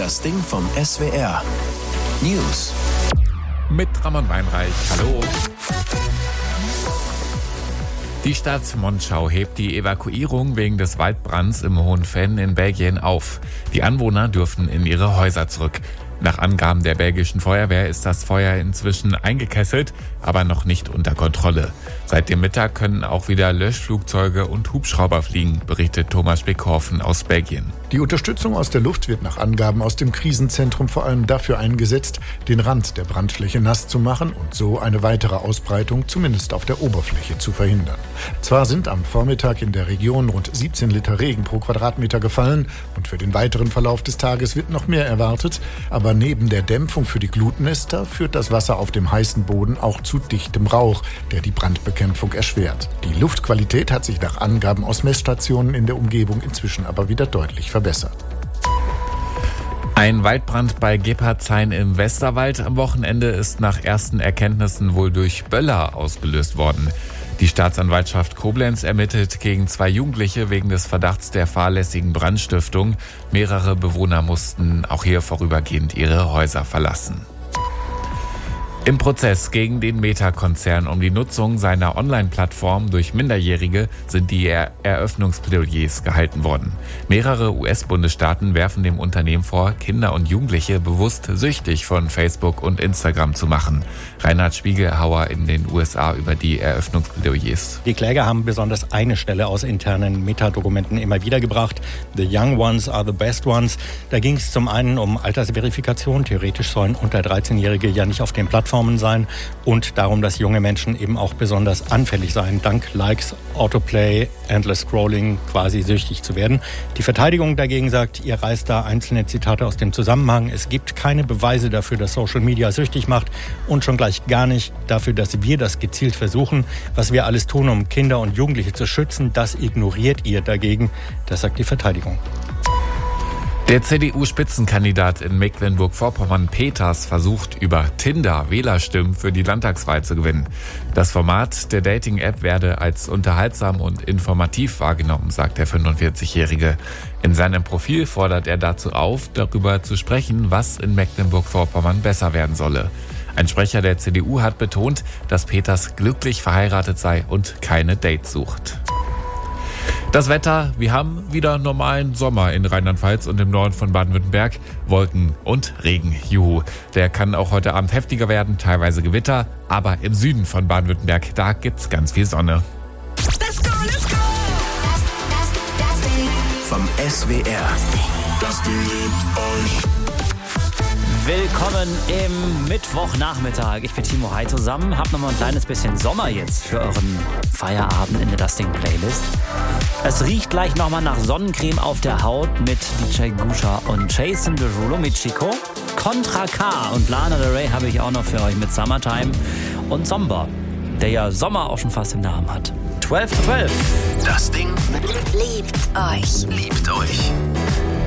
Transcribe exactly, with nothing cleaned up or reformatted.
Das Ding vom S W R. News. Mit Ramon Weinreich. Hallo. Die Stadt Monschau hebt die Evakuierung wegen des Waldbrands im Hohen Venn in Belgien auf. Die Anwohner dürfen in ihre Häuser zurück. Nach Angaben der belgischen Feuerwehr ist das Feuer inzwischen eingekesselt, aber noch nicht unter Kontrolle. Seit dem Mittag können auch wieder Löschflugzeuge und Hubschrauber fliegen, berichtet Thomas Beckhoffen aus Belgien. Die Unterstützung aus der Luft wird nach Angaben aus dem Krisenzentrum vor allem dafür eingesetzt, den Rand der Brandfläche nass zu machen und so eine weitere Ausbreitung zumindest auf der Oberfläche zu verhindern. Zwar sind am Vormittag in der Region rund siebzehn Liter Regen pro Quadratmeter gefallen und für den weiteren Verlauf des Tages wird noch mehr erwartet, aber neben der Dämpfung für die Glutnester führt das Wasser auf dem heißen Boden auch zu dichtem Rauch, der die Brandbekämpfung erschwert. Die Luftqualität hat sich nach Angaben aus Messstationen in der Umgebung inzwischen aber wieder deutlich verbessert. Ein Waldbrand bei Gebhardshain im Westerwald am Wochenende ist nach ersten Erkenntnissen wohl durch Böller ausgelöst worden. Die Staatsanwaltschaft Koblenz ermittelt gegen zwei Jugendliche wegen des Verdachts der fahrlässigen Brandstiftung. Mehrere Bewohner mussten auch hier vorübergehend ihre Häuser verlassen. Im Prozess gegen den Meta-Konzern um die Nutzung seiner Online-Plattform durch Minderjährige sind die Er- Eröffnungsplädoyers gehalten worden. Mehrere U S-Bundesstaaten werfen dem Unternehmen vor, Kinder und Jugendliche bewusst süchtig von Facebook und Instagram zu machen. Reinhard Spiegelhauer in den U S A über die Eröffnungsplädoyers. Die Kläger haben besonders eine Stelle aus internen Meta-Dokumenten immer wieder gebracht. The young ones are the best ones. Da ging es zum einen um Altersverifikation. Theoretisch sollen unter dreizehnjährige ja nicht auf den Plattformen sein und darum, dass junge Menschen eben auch besonders anfällig seien, dank Likes, Autoplay, Endless Scrolling quasi süchtig zu werden. Die Verteidigung dagegen sagt, ihr reißt da einzelne Zitate aus dem Zusammenhang. Es gibt keine Beweise dafür, dass Social Media süchtig macht und schon gleich gar nicht dafür, dass wir das gezielt versuchen. Was wir alles tun, um Kinder und Jugendliche zu schützen, das ignoriert ihr dagegen. Das sagt die Verteidigung. Der C D U-Spitzenkandidat in Mecklenburg-Vorpommern Peters versucht über Tinder Wählerstimmen für die Landtagswahl zu gewinnen. Das Format der Dating-App werde als unterhaltsam und informativ wahrgenommen, sagt der fünfundvierzigjährige. In seinem Profil fordert er dazu auf, darüber zu sprechen, was in Mecklenburg-Vorpommern besser werden solle. Ein Sprecher der C D U hat betont, dass Peters glücklich verheiratet sei und keine Dates sucht. Das Wetter, wir haben wieder normalen Sommer in Rheinland-Pfalz und im Norden von Baden-Württemberg. Wolken und Regen, juhu. Der kann auch heute Abend heftiger werden, teilweise Gewitter. Aber im Süden von Baden-Württemberg, da gibt's ganz viel Sonne. Let's go, let's go! Das, das, das Ding vom S W R. Das Ding liebt euch. Willkommen im Mittwochnachmittag. Ich bin Timo Heid zusammen, hab noch mal ein kleines bisschen Sommer jetzt für euren Feierabend in der Das Ding Playlist. Es riecht gleich noch mal nach Sonnencreme auf der Haut mit D J Gusha und Jason Derulo mit Chico. Contra K und Lana Del Rey habe ich auch noch für euch mit Summertime. Und Zomba, der ja Sommer auch schon fast im Namen hat. zwölf zwölf. Das Ding Liebt euch. liebt euch.